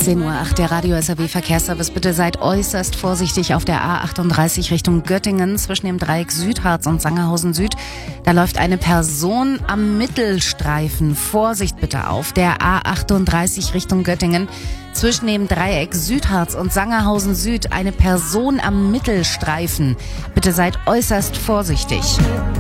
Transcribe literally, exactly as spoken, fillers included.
zehn Uhr acht, der Radio S R W Verkehrsservice. Bitte seid äußerst vorsichtig auf der A achtunddreißig Richtung Göttingen zwischen dem Dreieck Südharz und Sangerhausen Süd. Da läuft eine Person am Mittelstreifen. Vorsicht bitte auf der A achtunddreißig Richtung Göttingen zwischen dem Dreieck Südharz und Sangerhausen Süd. Eine Person am Mittelstreifen. Bitte seid äußerst vorsichtig.